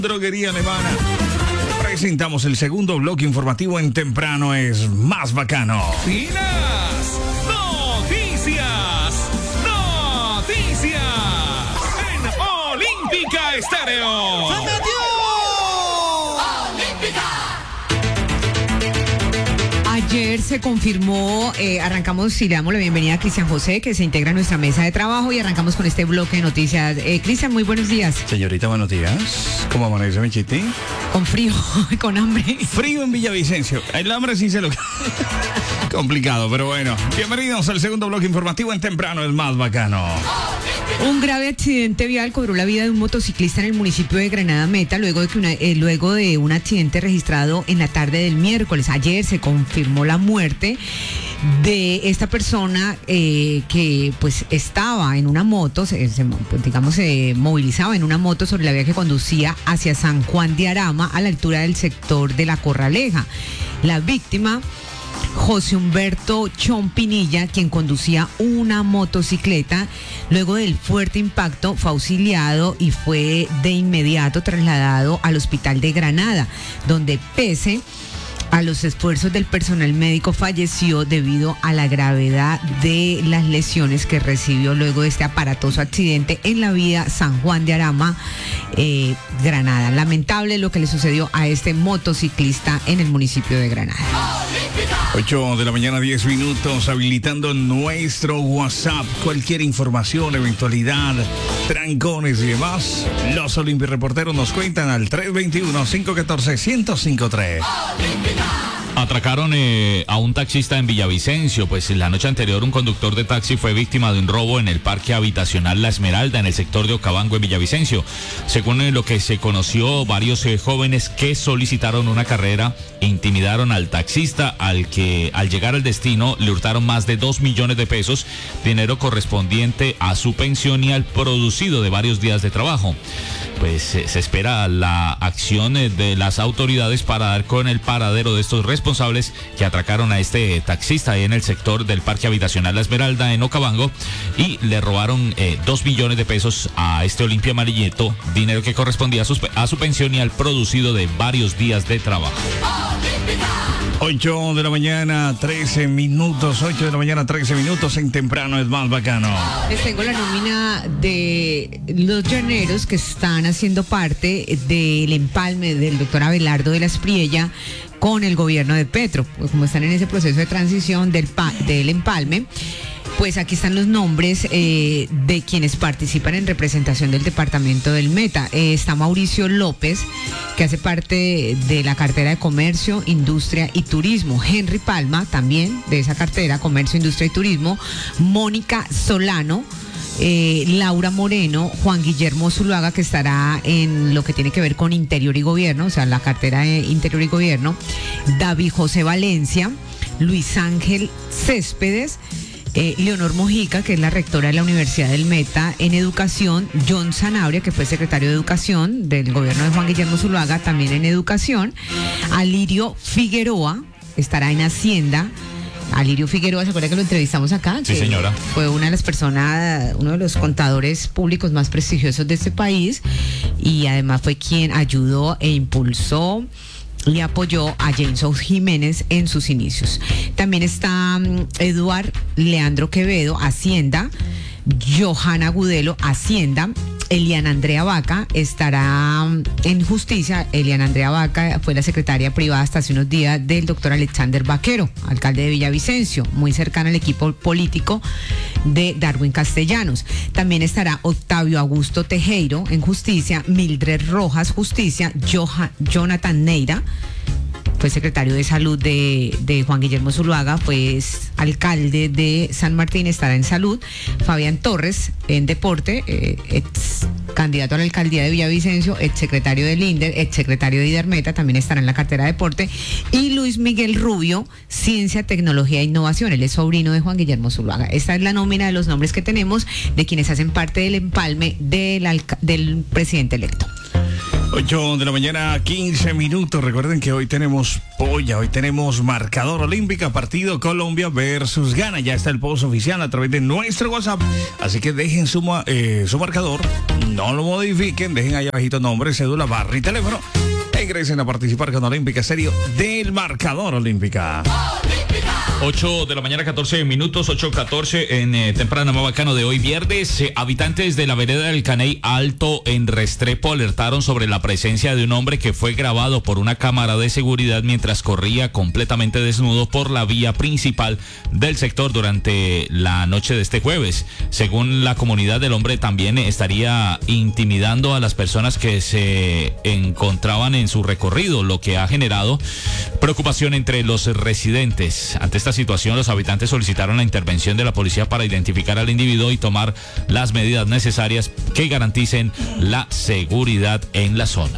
Droguería Alemana. Presentamos el segundo bloque informativo en Temprano es Más Bacano. Finas Noticias. Noticias en Olímpica Estéreo. Ayer se confirmó, arrancamos y le damos la bienvenida a Cristian José, que se integra a nuestra mesa de trabajo, y arrancamos con este bloque de noticias. Cristian, muy buenos días. Señorita, buenos días. ¿Cómo amanece, mi chiti? Con frío, con hambre. Frío en Villavicencio. El hambre sí se lo... Complicado, pero bueno. Bienvenidos al segundo bloque informativo en Temprano es Más Bacano. Un grave accidente vial cobró la vida de un motociclista en el municipio de Granada Meta luego de un accidente registrado en la tarde del miércoles. Ayer se confirmó la muerte de esta persona que pues estaba en una moto, se movilizaba en una moto sobre la vía que conducía hacia San Juan de Arama a la altura del sector de La Corraleja. La víctima, José Humberto Chompinilla, quien conducía una motocicleta, luego del fuerte impacto fue auxiliado y fue de inmediato trasladado al hospital de Granada, donde pese a los esfuerzos del personal médico falleció debido a la gravedad de las lesiones que recibió luego de este aparatoso accidente en la vía San Juan de Arama, Granada. Lamentable lo que le sucedió a este motociclista en el municipio de Granada. 8 de la mañana, 10 minutos, habilitando nuestro WhatsApp. Cualquier información, eventualidad, trancones y demás, los Olimpi Reporteros nos cuentan al 321-514-1053. Atracaron a un taxista en Villavicencio, pues la noche anterior un conductor de taxi fue víctima de un robo en el parque habitacional La Esmeralda, en el sector de Okavango, en Villavicencio. Según lo que se conoció, varios jóvenes que solicitaron una carrera intimidaron al taxista, al que al llegar al destino le hurtaron más de 2 millones de pesos, dinero correspondiente a su pensión y al producido de varios días de trabajo. Pues se espera la acción de las autoridades para dar con el paradero de estos responsables que atracaron a este taxista ahí en el sector del parque habitacional La Esmeralda en Okavango y le robaron 2 millones de pesos a este Olimpia Amarillito, dinero que correspondía a su pensión y al producido de varios días de trabajo. 8 de la mañana, 13 minutos, 8 de la mañana, 13 minutos en Temprano es Más Bacano. Les tengo la nómina de los llaneros que están haciendo parte del empalme del doctor Abelardo de la Espriella con el gobierno de Petro. Pues como están en ese proceso de transición del empalme, pues aquí están los nombres de quienes participan en representación del departamento del Meta. Está Mauricio López, que hace parte de la cartera de Comercio, Industria y Turismo. Henry Palma, también de esa cartera, Comercio, Industria y Turismo. Mónica Solano, Laura Moreno, Juan Guillermo Zuluaga, que estará en lo que tiene que ver con Interior y Gobierno, o sea, la cartera de Interior y Gobierno. David José Valencia, Luis Ángel Céspedes, Leonor Mojica, que es la rectora de la Universidad del Meta en Educación, John Sanabria, que fue secretario de Educación del gobierno de Juan Guillermo Zuluaga, también en Educación. Alirio Figueroa estará en Hacienda. Alirio Figueroa, ¿se acuerda que lo entrevistamos acá? Sí, señora. Fue una de las personas, uno de los contadores públicos más prestigiosos de este país, y además fue quien ayudó e impulsó y apoyó a Jameson Jiménez en sus inicios. También está Eduard Leandro Quevedo, Hacienda. Johanna Gudelo, Hacienda. Eliana Andrea Vaca estará en Justicia. Eliana Andrea Vaca fue la secretaria privada hasta hace unos días del doctor Alexander Vaquero, alcalde de Villavicencio, muy cercana al equipo político de Darwin Castellanos. También estará Octavio Augusto Tejero en Justicia. Mildred Rojas, Justicia. Jonathan Neira fue secretario de Salud de Juan Guillermo Zuluaga, pues alcalde de San Martín, estará en Salud. Fabián Torres en Deporte, ex candidato a la alcaldía de Villavicencio, ex secretario del INDER, ex secretario de Idermeta, también estará en la cartera de Deporte. Y Luis Miguel Rubio, Ciencia, Tecnología e Innovación, él es sobrino de Juan Guillermo Zuluaga. Esta es la nómina de los nombres que tenemos de quienes hacen parte del empalme del presidente electo. 8 de la mañana, 15 minutos. Recuerden que hoy tenemos polla, hoy tenemos marcador olímpica, partido Colombia versus Ghana. Ya está el post oficial a través de nuestro WhatsApp. Así que dejen su marcador, no lo modifiquen, dejen ahí abajito nombre, cédula, barra y teléfono. E ingresen a participar con Olímpica Serio del marcador olímpica. 8 de la mañana, 14 minutos, 8:14 en temprano más bacano de hoy viernes. Habitantes de la vereda del Caney Alto en Restrepo alertaron sobre la presencia de un hombre que fue grabado por una cámara de seguridad mientras corría completamente desnudo por la vía principal del sector durante la noche de este jueves. Según la comunidad, el hombre también estaría intimidando a las personas que se encontraban en su recorrido, lo que ha generado preocupación entre los residentes. Ante esta situación, los habitantes solicitaron la intervención de la policía para identificar al individuo y tomar las medidas necesarias que garanticen la seguridad en la zona.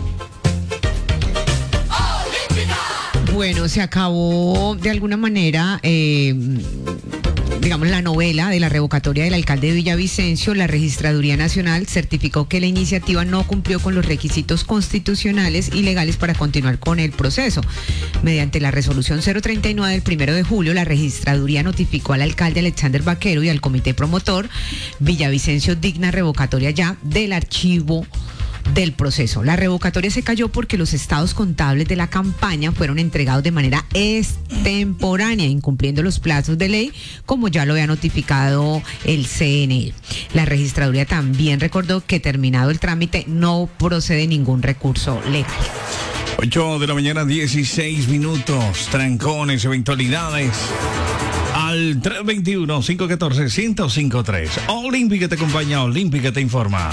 Bueno, se acabó de alguna manera, digamos, la novela de la revocatoria del alcalde de Villavicencio. La Registraduría Nacional certificó que la iniciativa no cumplió con los requisitos constitucionales y legales para continuar con el proceso. Mediante la resolución 039 del 1 de julio, la Registraduría notificó al alcalde Alexander Vaquero y al comité promotor: Villavicencio digna revocatoria ya del archivo del proceso. La revocatoria se cayó porque los estados contables de la campaña fueron entregados de manera extemporánea, incumpliendo los plazos de ley, como ya lo había notificado el CNE. La registraduría también recordó que, terminado el trámite, no procede ningún recurso legal. 8 de la mañana, 16 minutos. Trancones, eventualidades. Al 321-514-1053. Olímpica te acompaña, Olímpica te informa.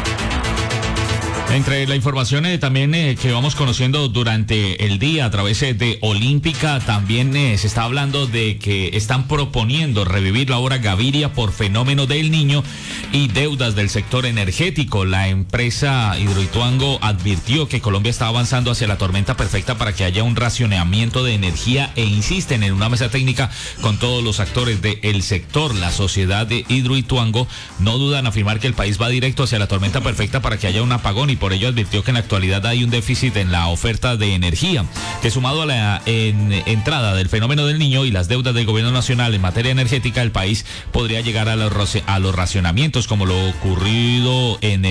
Entre la información también que vamos conociendo durante el día a través de Olímpica, también se está hablando de que están proponiendo revivir la obra Gaviria por fenómeno del Niño y deudas del sector energético. La empresa Hidroituango advirtió que Colombia está avanzando hacia la tormenta perfecta para que haya un racionamiento de energía e insisten en una mesa técnica con todos los actores del sector. La sociedad de Hidroituango no duda en afirmar que el país va directo hacia la tormenta perfecta para que haya un apagón, y por ello advirtió que en la actualidad hay un déficit en la oferta de energía, que sumado a la entrada del fenómeno del Niño y las deudas del gobierno nacional en materia energética, el país podría llegar a los racionamientos como lo ocurrido en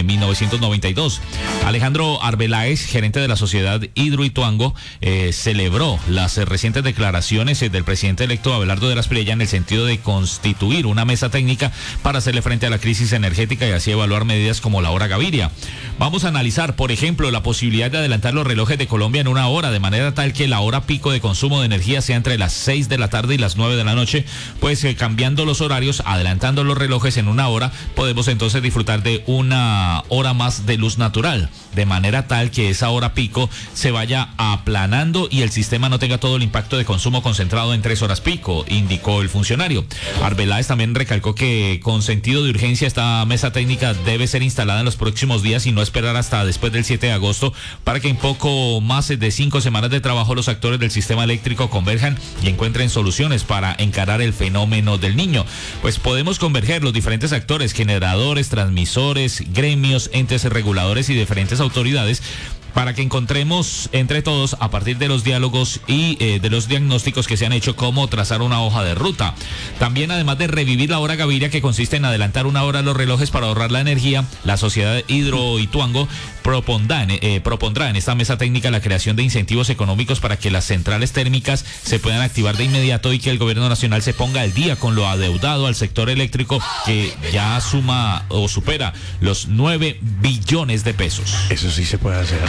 1992. Alejandro Arbeláez, gerente de la sociedad Hidroituango, celebró las recientes declaraciones del presidente electo Abelardo de la Espriella en el sentido de constituir una mesa técnica para hacerle frente a la crisis energética y así evaluar medidas como la hora Gaviria. Vamos a analizar, por ejemplo, la posibilidad de adelantar los relojes de Colombia en una hora, de manera tal que la hora pico de consumo de energía sea entre las 6 de la tarde y las 9 de la noche, pues cambiando los horarios, adelantando los relojes en una hora, podemos entonces disfrutar de una hora más de luz natural, de manera tal que esa hora pico se vaya aplanando y el sistema no tenga todo el impacto de consumo concentrado en 3 horas pico, indicó el funcionario. Arbeláez también recalcó que con sentido de urgencia esta mesa técnica debe ser instalada en los próximos días y no esperar hasta después del 7 de agosto para que en poco más de 5 semanas de trabajo los actores del sistema eléctrico converjan y encuentren soluciones para encarar el fenómeno del Niño. Pues podemos converger los diferentes actores, generadores, transmisores, gremios, entes reguladores y diferentes autoridades, para que encontremos entre todos, a partir de los diálogos y de los diagnósticos que se han hecho, cómo trazar una hoja de ruta. También, además de revivir la hora Gaviria, que consiste en adelantar una hora los relojes para ahorrar la energía, la sociedad Hidroituango propondrá en esta mesa técnica la creación de incentivos económicos para que las centrales térmicas se puedan activar de inmediato y que el gobierno nacional se ponga al día con lo adeudado al sector eléctrico, que ya suma o supera los 9 billones de pesos. Eso sí se puede hacer.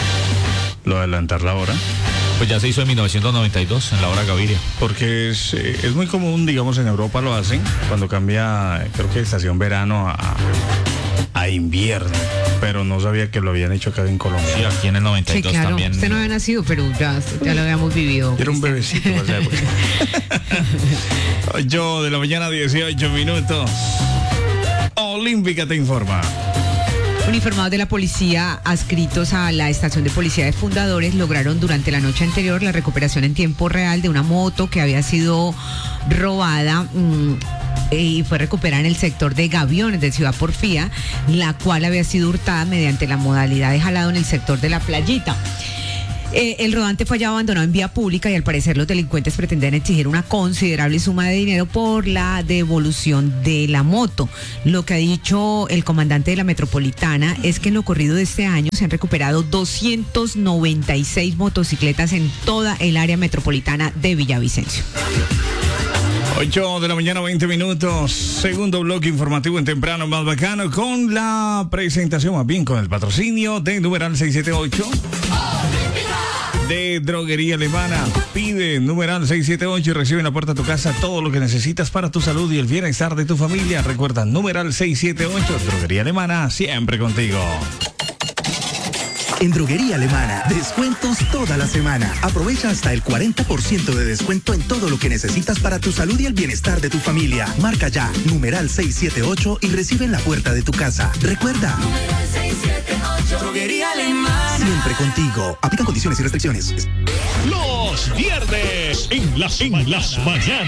Lo de adelantar la hora. Pues ya se hizo en 1992, en la hora Gaviria. Porque es muy común, digamos, en Europa lo hacen, cuando cambia, creo que estación verano a invierno. Pero no sabía que lo habían hecho acá en Colombia. Sí, aquí en el 92 sí, claro. También. Usted no había nacido, pero ya lo habíamos vivido. Era un bebecito en esa época. 8 de la mañana, 18 minutos. Olímpica te informa. Uniformados de la policía adscritos a la estación de policía de Fundadores lograron durante la noche anterior la recuperación en tiempo real de una moto que había sido robada y fue recuperada en el sector de Gaviones de Ciudad Porfía, la cual había sido hurtada mediante la modalidad de jalado en el sector de La Playita. El rodante fue hallado abandonado en vía pública y al parecer los delincuentes pretenden exigir una considerable suma de dinero por la devolución de la moto. Lo que ha dicho el comandante de la Metropolitana es que en lo corrido de este año se han recuperado 296 motocicletas en toda el área metropolitana de Villavicencio. 8 de la mañana, 20 minutos. Segundo bloque informativo en Temprano Más Bacano con la presentación, más bien con el patrocinio de numeral 678. De Droguería Alemana. Pide numeral 678 y recibe en la puerta de tu casa todo lo que necesitas para tu salud y el bienestar de tu familia. Recuerda, numeral 678, Droguería Alemana, siempre contigo. En Droguería Alemana, descuentos toda la semana. Aprovecha hasta el 40% de descuento en todo lo que necesitas para tu salud y el bienestar de tu familia. Marca ya, numeral 678 y recibe en la puerta de tu casa. Recuerda, numeral 678, Droguería Alemana. Siempre contigo. Aplican condiciones y restricciones. Los viernes en las mañanas.